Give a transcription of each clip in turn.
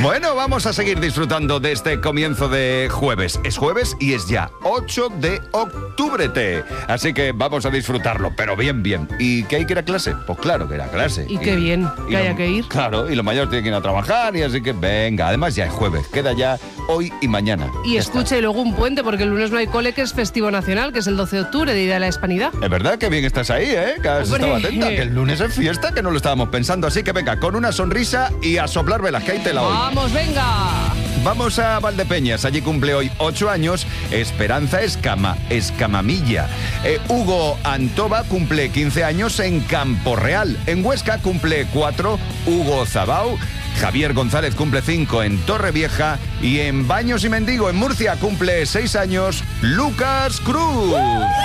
Bueno, vamos a seguir disfrutando de este comienzo de jueves. Es jueves y es ya 8 de octubre. Así que vamos a disfrutarlo, pero bien, bien. ¿Y que hay que ir a clase? Pues claro que ir a clase. Y qué bien que haya que ir. Claro, y los mayores tienen que ir a trabajar y así que venga. Además ya es jueves, queda ya hoy y mañana. Y escucha, y luego un puente, porque el lunes no hay cole, que es festivo nacional, que es el 12 de octubre, Día de la Hispanidad. Es verdad que bien estás ahí, ¿eh? Que has estado atenta, que el lunes es fiesta, que no lo estábamos pensando. Así que venga, con una sonrisa y a soplar velas, que ahí te la oigo. ¡Vamos, venga! Vamos a Valdepeñas, allí cumple hoy 8 años Esperanza Escamamilla. Hugo Antova cumple 15 años en Campo Real. En Huesca cumple 4 Hugo Zabau. Javier González cumple 5 en Torrevieja. Y en Baños y Mendigo, en Murcia, cumple 6 años Lucas Cruz.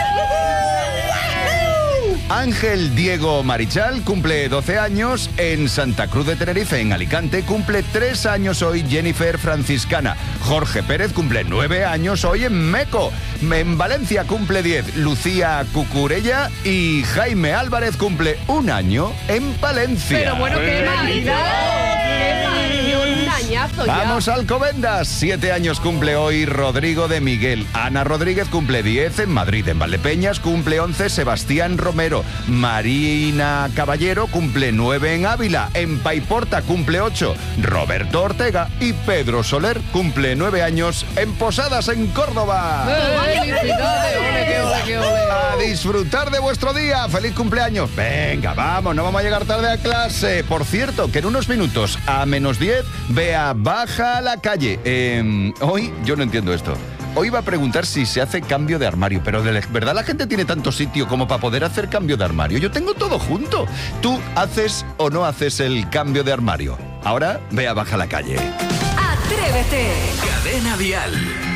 Ángel Diego Marichal cumple 12 años en Santa Cruz de Tenerife. En Alicante cumple 3 años hoy Jennifer Franciscana. Jorge Pérez cumple 9 años hoy en Meco. En Valencia cumple 10 Lucía Cucurella. Y Jaime Álvarez cumple 1 año en Palencia. Pero bueno, qué maravilla. Un añazo ya. Vamos a Alcobendas. 7 años cumple hoy Rodrigo de Miguel. Ana Rodríguez cumple 10 en Madrid. En Valdepeñas cumple 11 Sebastián Romero. Marina Caballero cumple 9 en Ávila. En Paiporta cumple 8 Roberto Ortega. Y Pedro Soler cumple 9 años en Posadas, en Córdoba. A disfrutar de vuestro día. ¡Feliz cumpleaños! Venga, vamos, no vamos a llegar tarde a clase. Por cierto, que en unos minutos, a -10, Bea baja a la calle. Hoy yo no entiendo esto. Hoy iba a preguntar si se hace cambio de armario, pero de verdad la gente tiene tanto sitio como para poder hacer cambio de armario. Yo tengo todo junto. ¿Tú haces o no haces el cambio de armario? Ahora, Bea baja a la calle. Atrévete. Cadena Dial.